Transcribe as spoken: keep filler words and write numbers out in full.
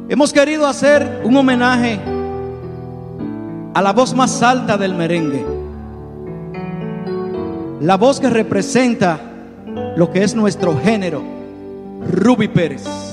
Hemos querido hacer un homenaje a la voz más alta del merengue, la voz que representa lo que es nuestro género, Ruby Pérez.